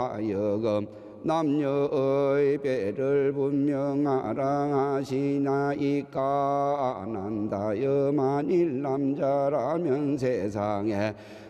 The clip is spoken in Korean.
여금 남녀의 배를 분명하라 하시나이까 난다여 만일 남자라면 세상에